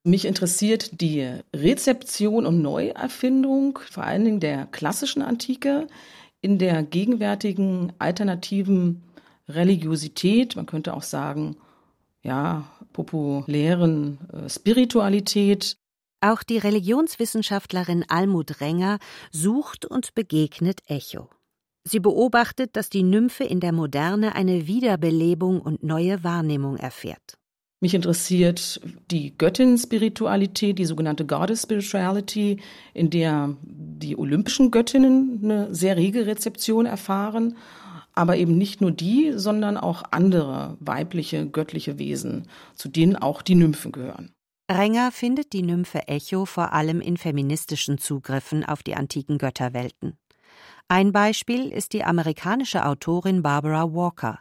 Mich interessiert die Rezeption und Neuerfindung, vor allen Dingen der klassischen Antike, in der gegenwärtigen alternativen Religiosität, man könnte auch sagen, ja, populären Spiritualität. Auch die Religionswissenschaftlerin Almut Renger sucht und begegnet Echo. Sie beobachtet, dass die Nymphe in der Moderne eine Wiederbelebung und neue Wahrnehmung erfährt. Mich interessiert die Göttin-Spiritualität, die sogenannte Goddess Spirituality, in der die olympischen Göttinnen eine sehr rege Rezeption erfahren, aber eben nicht nur die, sondern auch andere weibliche, göttliche Wesen, zu denen auch die Nymphen gehören. Renger findet die Nymphe Echo vor allem in feministischen Zugriffen auf die antiken Götterwelten. Ein Beispiel ist die amerikanische Autorin Barbara Walker.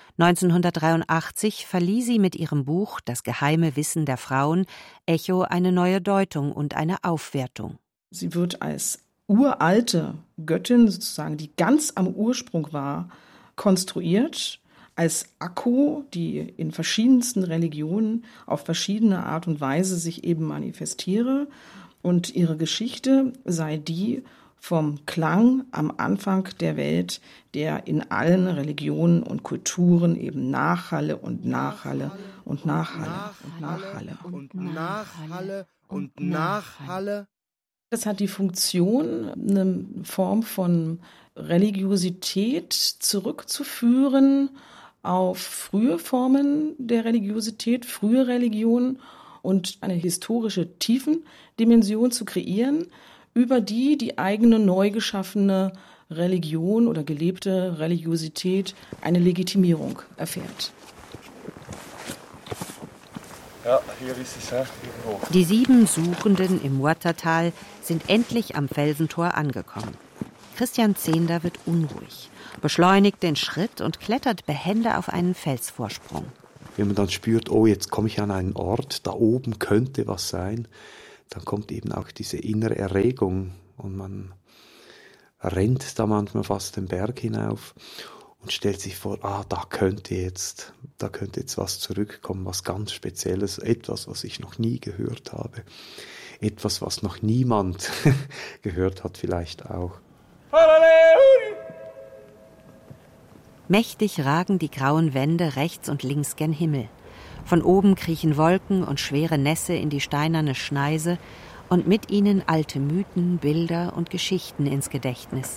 1983 verlieh sie mit ihrem Buch »Das geheime Wissen der Frauen« Echo eine neue Deutung und eine Aufwertung. Sie wird als uralte Göttin, sozusagen, die ganz am Ursprung war, konstruiert, als Akko, die in verschiedensten Religionen auf verschiedene Art und Weise sich eben manifestiere. Und ihre Geschichte sei die vom Klang am Anfang der Welt, der in allen Religionen und Kulturen eben nachhalle und nachhalle und nachhalle und nachhalle und nachhalle und nachhalle. Das hat die Funktion, eine Form von Religiosität zurückzuführen auf frühe Formen der Religiosität, frühe Religionen und eine historische Tiefendimension zu kreieren, über die eigene neu geschaffene Religion oder gelebte Religiosität eine Legitimierung erfährt. Ja, hier ist es, hier hoch. Die 7 Suchenden im Muertatal sind endlich am Felsentor angekommen. Christian Zehnder wird unruhig, beschleunigt den Schritt und klettert behende auf einen Felsvorsprung. Wenn man dann spürt, oh, jetzt komme ich an einen Ort, da oben könnte was sein, dann kommt eben auch diese innere Erregung und man rennt da manchmal fast den Berg hinauf und stellt sich vor, da könnte jetzt was zurückkommen, was ganz Spezielles, etwas, was ich noch nie gehört habe, etwas, was noch niemand gehört hat vielleicht auch. Mächtig ragen die grauen Wände rechts und links gen Himmel. Von oben kriechen Wolken und schwere Nässe in die steinerne Schneise und mit ihnen alte Mythen, Bilder und Geschichten ins Gedächtnis.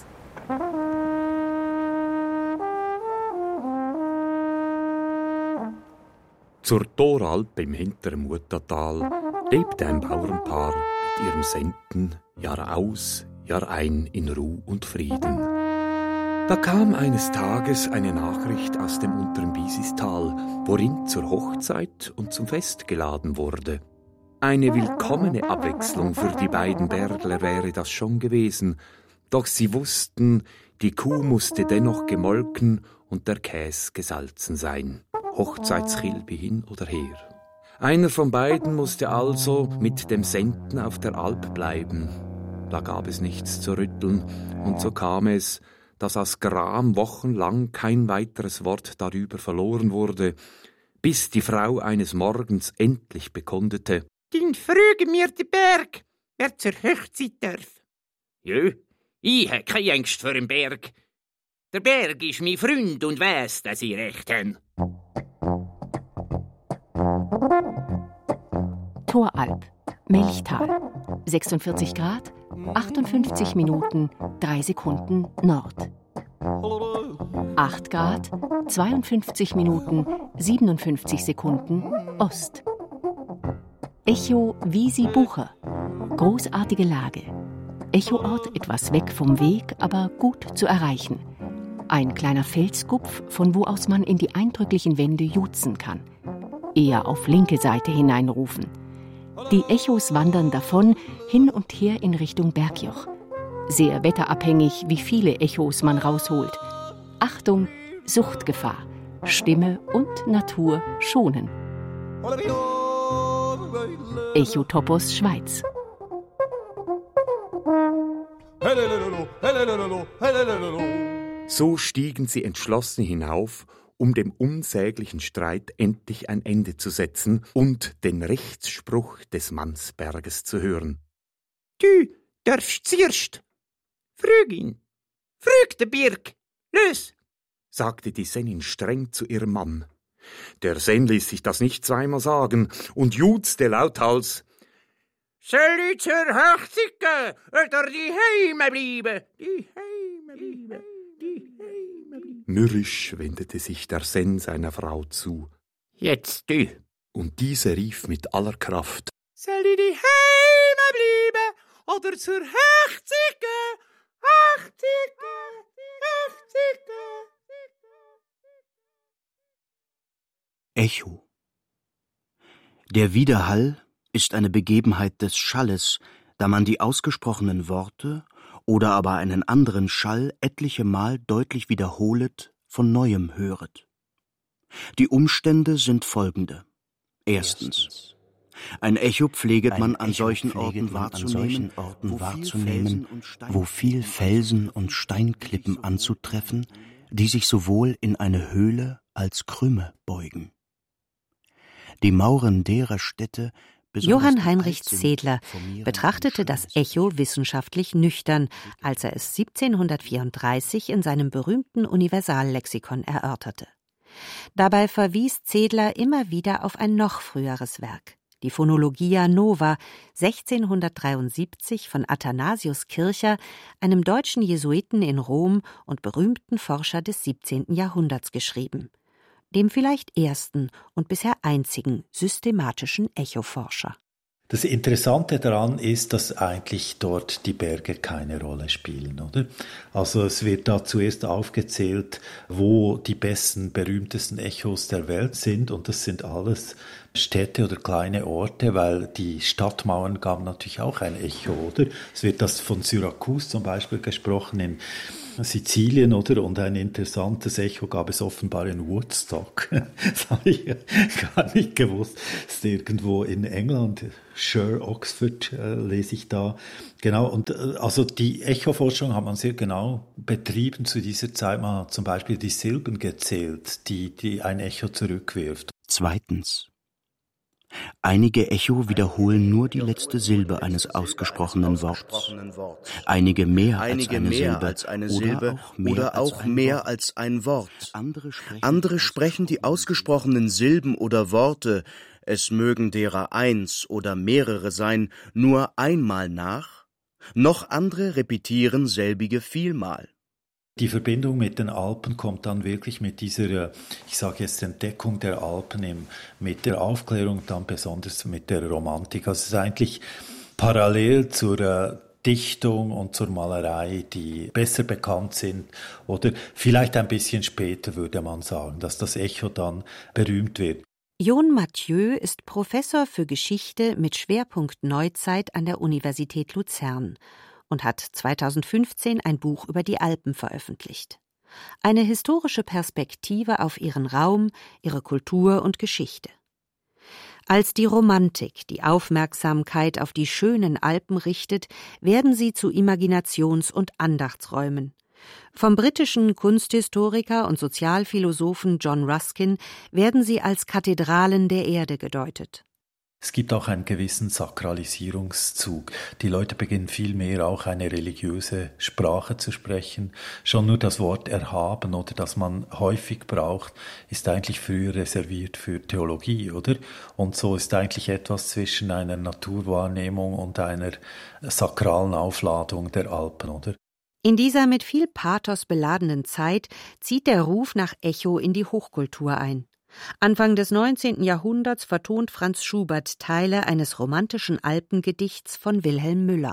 Zur Toralp im hinteren Muertatal lebte ein Bauernpaar mit ihrem Senten Jahr aus, Jahr ein in Ruh und Frieden. Da kam eines Tages eine Nachricht aus dem unteren Bisistal, worin zur Hochzeit und zum Fest geladen wurde. Eine willkommene Abwechslung für die beiden Bergler wäre das schon gewesen, doch sie wussten, die Kuh musste dennoch gemolken und der Käs gesalzen sein. Hochzeitschilbi hin oder her. Einer von beiden musste also mit dem Senten auf der Alp bleiben. Da gab es nichts zu rütteln, und so kam es, dass aus Gram wochenlang kein weiteres Wort darüber verloren wurde, bis die Frau eines Morgens endlich bekundete: «Din früge mir den Berg, wer zur Hochzeit darf.» «Jö, ich hab keine Angst vor dem Berg. Der Berg ist mein Freund und weiss, dass ich recht habe.» Toralp, Melchtal, 46 Grad, 58 Minuten, 3 Sekunden Nord. 8 Grad, 52 Minuten, 57 Sekunden Ost. Echo Wiesi Bucher, großartige Lage. Echoort etwas weg vom Weg, aber gut zu erreichen. Ein kleiner Felskupf, von wo aus man in die eindrücklichen Wände jutzen kann. Eher auf linke Seite hineinrufen. Die Echos wandern davon, hin und her in Richtung Bergjoch. Sehr wetterabhängig, wie viele Echos man rausholt. Achtung, Suchtgefahr. Stimme und Natur schonen. Echotopos Schweiz. So stiegen sie entschlossen hinauf um dem unsäglichen Streit endlich ein Ende zu setzen und den Rechtsspruch des Mannsberges zu hören. Du darfst zuerst. Früg ihn. Früg den Birk. Los! Sagte die Sennin streng zu ihrem Mann. Der Senn ließ sich das nicht zweimal sagen und juzte lauthals: Soll ich zur Hochzeit gehen oder die Heime bleiben? Die Heime bleiben. Die Heime bleiben. Mürrisch wendete sich der Senn seiner Frau zu. Jetzt du. Und diese rief mit aller Kraft: Soll ich die Heime bleiben oder zur Hochzeit gehen? Hochzeit gehen, Hochzeit gehen. Echo. Der Widerhall ist eine Begebenheit des Schalles, da man die ausgesprochenen Worte oder aber einen anderen Schall etliche Mal deutlich wiederholet, von Neuem höret. Die Umstände sind folgende. Erstens. Ein Echo pfleget man an solchen Orten wahrzunehmen, wo viel Felsen und Steinklippen anzutreffen, die sich sowohl in eine Höhle als Krümme beugen. Die Mauren derer Städte, Johann Heinrich Zedler betrachtete das Echo wissenschaftlich nüchtern, als er es 1734 in seinem berühmten Universallexikon erörterte. Dabei verwies Zedler immer wieder auf ein noch früheres Werk, die Phonologia Nova, 1673 von Athanasius Kircher, einem deutschen Jesuiten in Rom und berühmten Forscher des 17. Jahrhunderts, geschrieben, dem vielleicht ersten und bisher einzigen systematischen Echoforscher. Das Interessante daran ist, dass eigentlich dort die Berge keine Rolle spielen, oder? Also es wird da zuerst aufgezählt, wo die besten, berühmtesten Echos der Welt sind, und das sind alles Städte oder kleine Orte, weil die Stadtmauern gaben natürlich auch ein Echo, oder? Es wird das von Syrakus zum Beispiel gesprochen in Sizilien, oder? Und ein interessantes Echo gab es offenbar in Woodstock. Das habe ich gar nicht gewusst. Das ist irgendwo in England, Shire, Oxford, lese ich da. Genau, und also die Echoforschung hat man sehr genau betrieben zu dieser Zeit. Man hat zum Beispiel die Silben gezählt, die ein Echo zurückwirft. Zweitens. Einige Echo wiederholen nur die letzte Silbe eines ausgesprochenen Wortes. Einige mehr als eine Silbe oder auch mehr als ein Wort. Andere sprechen die ausgesprochenen Silben oder Worte, es mögen derer eins oder mehrere sein, nur einmal nach. Noch andere repetieren selbige vielmal. Die Verbindung mit den Alpen kommt dann wirklich mit dieser, ich sage jetzt, Entdeckung der Alpen mit der Aufklärung, dann besonders mit der Romantik. Also es ist eigentlich parallel zur Dichtung und zur Malerei, die besser bekannt sind, oder vielleicht ein bisschen später würde man sagen, dass das Echo dann berühmt wird. John Mathieu ist Professor für Geschichte mit Schwerpunkt Neuzeit an der Universität Luzern und hat 2015 ein Buch über die Alpen veröffentlicht. Eine historische Perspektive auf ihren Raum, ihre Kultur und Geschichte. Als die Romantik die Aufmerksamkeit auf die schönen Alpen richtet, werden sie zu Imaginations- und Andachtsräumen. Vom britischen Kunsthistoriker und Sozialphilosophen John Ruskin werden sie als Kathedralen der Erde gedeutet. Es gibt auch einen gewissen Sakralisierungszug. Die Leute beginnen vielmehr auch eine religiöse Sprache zu sprechen. Schon nur das Wort erhaben, oder das man häufig braucht, ist eigentlich früher reserviert für Theologie, oder? Und so ist eigentlich etwas zwischen einer Naturwahrnehmung und einer sakralen Aufladung der Alpen, oder? In dieser mit viel Pathos beladenen Zeit zieht der Ruf nach Echo in die Hochkultur ein. Anfang des 19. Jahrhunderts vertont Franz Schubert Teile eines romantischen Alpengedichts von Wilhelm Müller.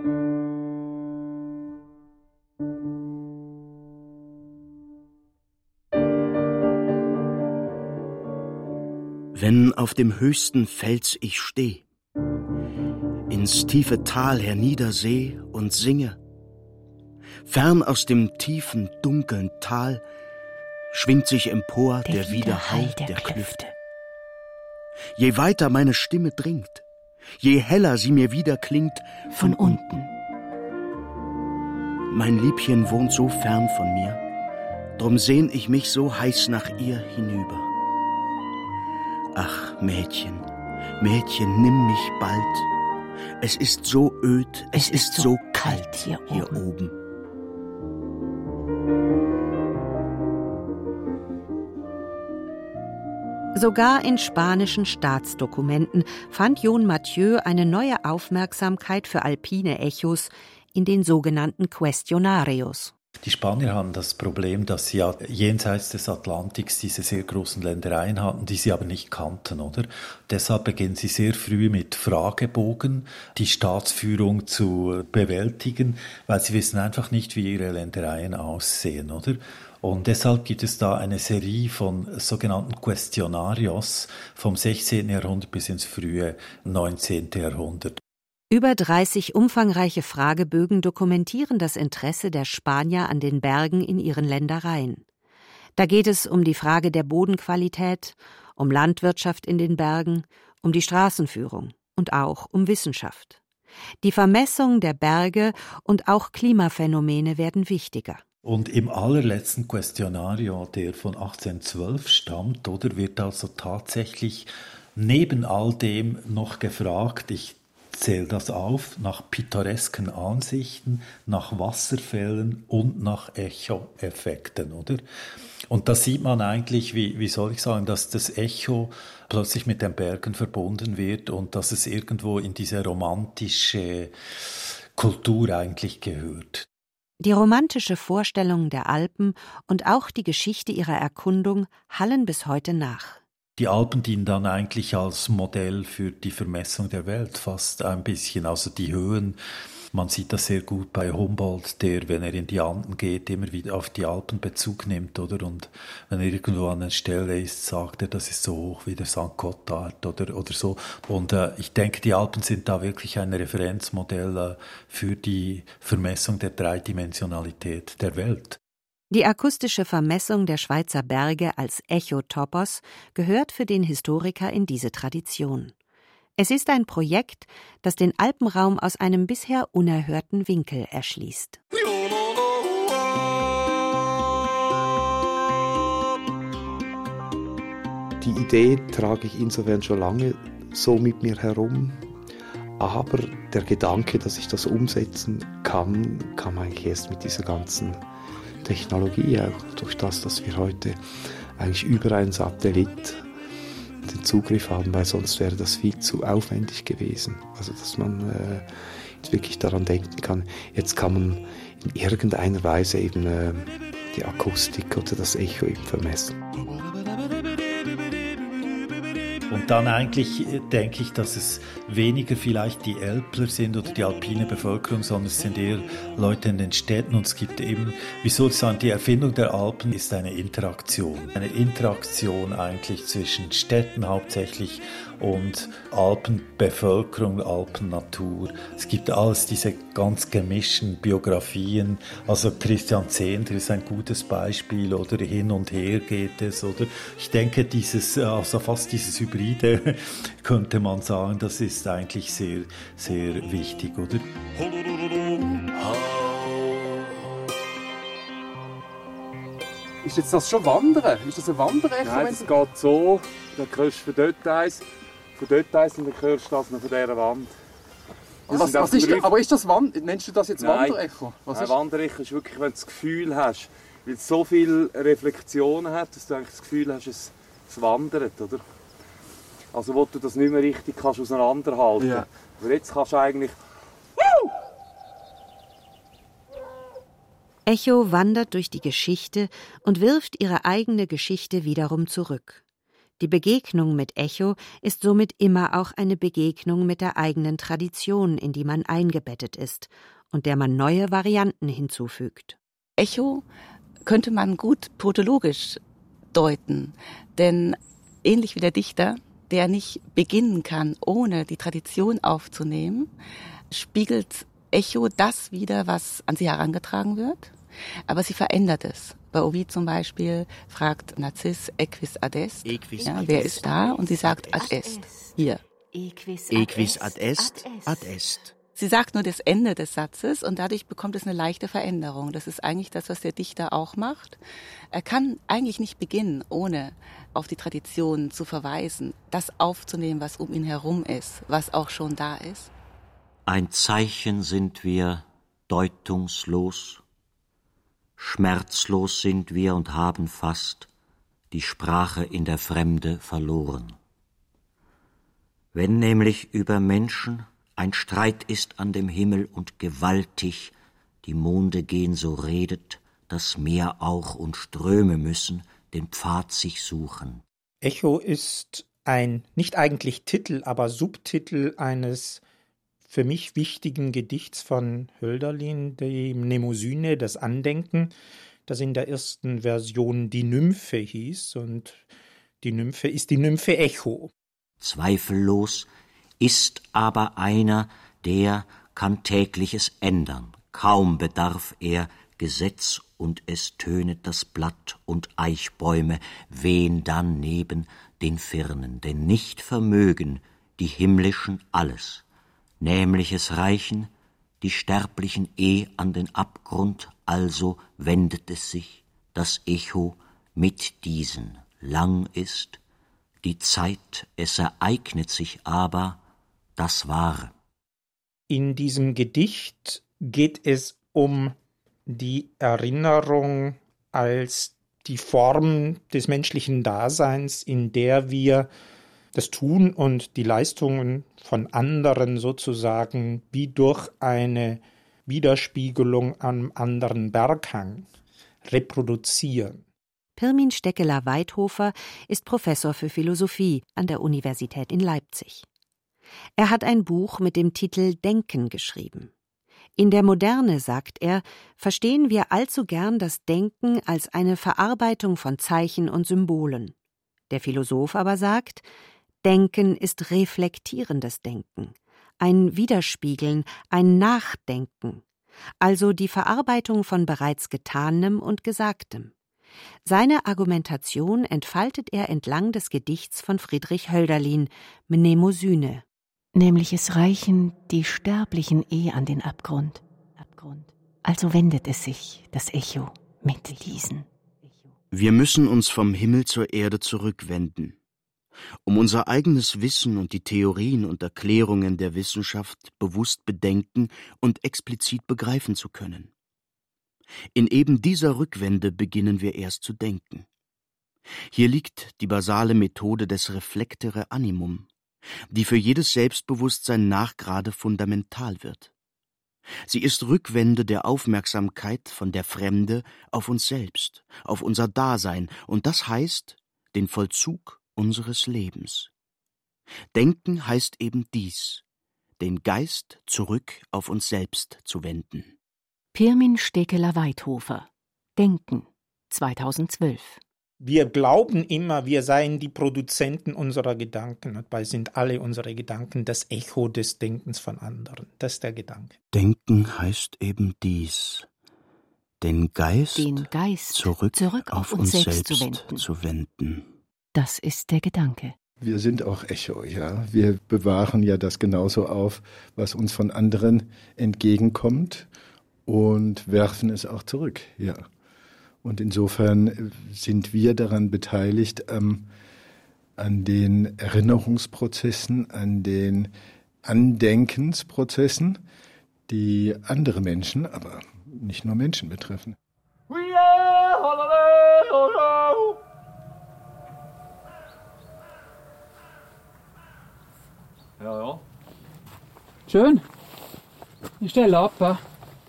Wenn auf dem höchsten Fels ich steh, ins tiefe Tal herniederseh und singe, fern aus dem tiefen, dunklen Tal schwingt sich empor der Widerhall der Klüfte. Je weiter meine Stimme dringt, je heller sie mir wieder klingt von unten. Mein Liebchen wohnt so fern von mir, Drum sehn ich mich so heiß nach ihr hinüber. Ach, Mädchen, Mädchen, nimm mich bald. Es ist so öd, es ist so kalt hier oben. Sogar in spanischen Staatsdokumenten fand John Mathieu eine neue Aufmerksamkeit für alpine Echos in den sogenannten Questionarios. Die Spanier haben das Problem, dass sie ja jenseits des Atlantiks diese sehr großen Ländereien hatten, die sie aber nicht kannten, oder? Deshalb beginnen sie sehr früh mit Fragebogen, die Staatsführung zu bewältigen, weil sie wissen einfach nicht, wie ihre Ländereien aussehen, oder? Und deshalb gibt es da eine Serie von sogenannten Questionarios vom 16. Jahrhundert bis ins frühe 19. Jahrhundert. Über 30 umfangreiche Fragebögen dokumentieren das Interesse der Spanier an den Bergen in ihren Ländereien. Da geht es um die Frage der Bodenqualität, um Landwirtschaft in den Bergen, um die Straßenführung und auch um Wissenschaft. Die Vermessung der Berge und auch Klimaphänomene werden wichtiger. Und im allerletzten Questionario, der von 1812 stammt, oder, wird also tatsächlich neben all dem noch gefragt, ich zähle das auf, nach pittoresken Ansichten, nach Wasserfällen und nach Echo-Effekten, oder? Und da sieht man eigentlich, wie soll ich sagen, dass das Echo plötzlich mit den Bergen verbunden wird und dass es irgendwo in diese romantische Kultur eigentlich gehört. Die romantische Vorstellung der Alpen und auch die Geschichte ihrer Erkundung hallen bis heute nach. Die Alpen dienen dann eigentlich als Modell für die Vermessung der Welt, fast ein bisschen. Also die Höhen, man sieht das sehr gut bei Humboldt, der, wenn er in die Anden geht, immer wieder auf die Alpen Bezug nimmt, oder? Und wenn er irgendwo an einer Stelle ist, sagt er, das ist so hoch wie der St. Gotthard oder so. Und ich denke, die Alpen sind da wirklich ein Referenzmodell für die Vermessung der Dreidimensionalität der Welt. Die akustische Vermessung der Schweizer Berge als Echotopos gehört für den Historiker in diese Tradition. Es ist ein Projekt, das den Alpenraum aus einem bisher unerhörten Winkel erschließt. Die Idee trage ich insofern schon lange so mit mir herum, aber der Gedanke, dass ich das umsetzen kann, kam eigentlich erst mit dieser ganzen Technologie, auch durch das, dass wir heute eigentlich über einen Satellit den Zugriff haben, weil sonst wäre das viel zu aufwendig gewesen. Also dass man jetzt wirklich daran denken kann, jetzt kann man in irgendeiner Weise eben die Akustik oder das Echo eben vermessen. Und dann eigentlich denke ich, dass es weniger vielleicht die Älpler sind oder die alpine Bevölkerung, sondern es sind eher Leute in den Städten. Und es gibt eben, wie soll ich sagen, die Erfindung der Alpen ist eine Interaktion. Eine Interaktion eigentlich zwischen Städten hauptsächlich und Alpenbevölkerung, Alpennatur. Es gibt alles diese ganz gemischten Biografien. Also Christian Zehnder ist ein gutes Beispiel, oder hin und her geht es, oder ich denke, also fast dieses Hybride könnte man sagen, das ist eigentlich sehr, sehr wichtig, oder? Ist jetzt das schon Wandern? Ist das ein Wanderecho? Nein, es geht so, dann hörst du von dort eins und dann hörst du das noch von dieser Wand. Was ist das? Aber ist das nennst du das jetzt Wanderecho? Nein, Wanderecho ist wirklich, wenn du das Gefühl hast, weil es so viele Reflexionen hat, dass du eigentlich das Gefühl hast, es wandert, oder? Also wo du das nicht mehr richtig kannst auseinanderhalten. Ja. Aber jetzt kannst du eigentlich... Echo wandert durch die Geschichte und wirft ihre eigene Geschichte wiederum zurück. Die Begegnung mit Echo ist somit immer auch eine Begegnung mit der eigenen Tradition, in die man eingebettet ist und der man neue Varianten hinzufügt. Echo könnte man gut protologisch deuten, denn ähnlich wie der Dichter, der nicht beginnen kann, ohne die Tradition aufzunehmen, spiegelt Echo das wider, was an sie herangetragen wird, aber sie verändert es. Bei Ovid zum Beispiel fragt Narziss Equis ad est, wer ist da? Und sie sagt ad est, hier. Equis ad est, ad est. Sie sagt nur das Ende des Satzes und dadurch bekommt es eine leichte Veränderung. Das ist eigentlich das, was der Dichter auch macht. Er kann eigentlich nicht beginnen, ohne auf die Tradition zu verweisen, das aufzunehmen, was um ihn herum ist, was auch schon da ist. Ein Zeichen sind wir, deutungslos, schmerzlos sind wir und haben fast die Sprache in der Fremde verloren. Wenn nämlich über Menschen ein Streit ist an dem Himmel und gewaltig die Monde gehen, so redet das Meer auch und Ströme müssen den Pfad sich suchen. Echo ist ein, nicht eigentlich Titel, aber Subtitel eines für mich wichtigen Gedichts von Hölderlin, die Mnemosyne, das Andenken, das in der ersten Version die Nymphe hieß, und die Nymphe ist die Nymphe Echo. Zweifellos ist aber einer, der kann tägliches ändern. Kaum bedarf er Gesetz und es tönet das Blatt und Eichbäume wehen dann neben den Firnen, denn nicht vermögen die himmlischen alles. Nämliches reichen die Sterblichen an den Abgrund, also wendet es sich das Echo mit diesen. Lang ist die Zeit, es ereignet sich aber das Wahre. In diesem Gedicht geht es um die Erinnerung als die Form des menschlichen Daseins, in der wir das Tun und die Leistungen von anderen sozusagen wie durch eine Widerspiegelung am anderen Berghang reproduzieren. Pirmin Steckeler-Weithofer ist Professor für Philosophie an der Universität in Leipzig. Er hat ein Buch mit dem Titel Denken geschrieben. In der Moderne, sagt er, verstehen wir allzu gern das Denken als eine Verarbeitung von Zeichen und Symbolen. Der Philosoph aber sagt, Denken ist reflektierendes Denken, ein Widerspiegeln, ein Nachdenken, also die Verarbeitung von bereits Getanem und Gesagtem. Seine Argumentation entfaltet er entlang des Gedichts von Friedrich Hölderlin, Mnemosyne. Nämlich es reichen die Sterblichen an den Abgrund. Also wendet es sich, das Echo, mit diesen. Wir müssen uns vom Himmel zur Erde zurückwenden, um unser eigenes Wissen und die Theorien und Erklärungen der Wissenschaft bewusst bedenken und explizit begreifen zu können. In eben dieser Rückwende beginnen wir erst zu denken. Hier liegt die basale Methode des Reflectere Animum, die für jedes Selbstbewusstsein nachgerade fundamental wird. Sie ist Rückwende der Aufmerksamkeit von der Fremde auf uns selbst, auf unser Dasein, und das heißt den Vollzug unseres Lebens. Denken heißt eben dies, den Geist zurück auf uns selbst zu wenden. Pirmin Steckeler-Weithofer, Denken, 2012. Wir glauben immer, wir seien die Produzenten unserer Gedanken. Und dabei sind alle unsere Gedanken das Echo des Denkens von anderen. Das ist der Gedanke. Denken heißt eben dies, den Geist zurück auf uns selbst zu wenden. Das ist der Gedanke. Wir sind auch Echo, ja. Wir bewahren ja das genauso auf, was uns von anderen entgegenkommt, und werfen es auch zurück, ja. Und insofern sind wir daran beteiligt, an den Erinnerungsprozessen, an den Andenkensprozessen, die andere Menschen, aber nicht nur Menschen betreffen. Ja. Schön. Ich stelle ab.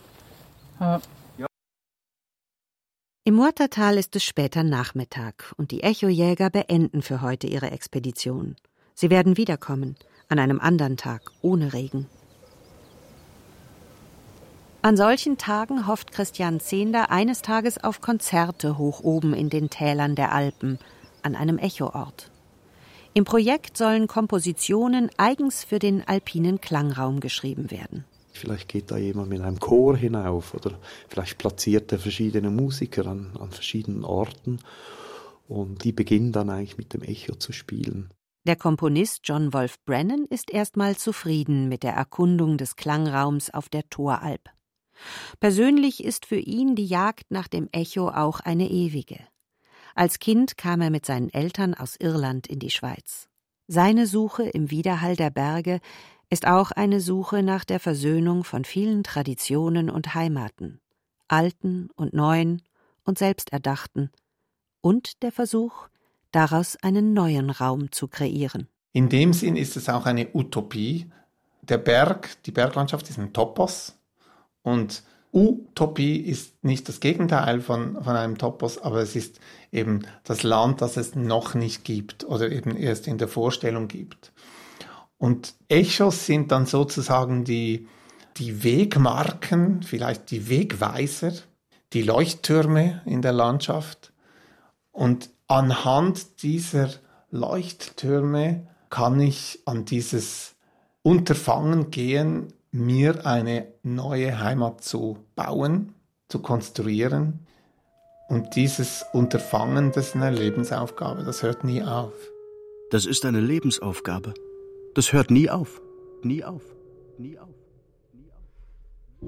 Im Murtertal ist es später Nachmittag und die Echojäger beenden für heute ihre Expedition. Sie werden wiederkommen, an einem anderen Tag, ohne Regen. An solchen Tagen hofft Christian Zehnder eines Tages auf Konzerte hoch oben in den Tälern der Alpen, an einem Echoort. Im Projekt sollen Kompositionen eigens für den alpinen Klangraum geschrieben werden. Vielleicht geht da jemand mit einem Chor hinauf oder vielleicht platziert er verschiedene Musiker an verschiedenen Orten und die beginnen dann eigentlich mit dem Echo zu spielen. Der Komponist John Wolfe Brennan ist erstmal zufrieden mit der Erkundung des Klangraums auf der Thoralp. Persönlich ist für ihn die Jagd nach dem Echo auch eine ewige. Als Kind kam er mit seinen Eltern aus Irland in die Schweiz. Seine Suche im Widerhall der Berge ist auch eine Suche nach der Versöhnung von vielen Traditionen und Heimaten, alten und neuen und selbsterdachten, und der Versuch, daraus einen neuen Raum zu kreieren. In dem Sinn ist es auch eine Utopie. Der Berg, die Berglandschaft ist ein Topos, und Utopie ist nicht das Gegenteil von einem Topos, aber es ist eben das Land, das es noch nicht gibt oder eben erst in der Vorstellung gibt. Und Echos sind dann sozusagen die Wegmarken, vielleicht die Wegweiser, die Leuchttürme in der Landschaft. Und anhand dieser Leuchttürme kann ich an dieses Unterfangen gehen, mir eine neue Heimat zu bauen, zu konstruieren. Und dieses Unterfangen, das ist eine Lebensaufgabe, das hört nie auf. Das ist eine Lebensaufgabe. Das hört nie auf. Nie auf. Nie auf.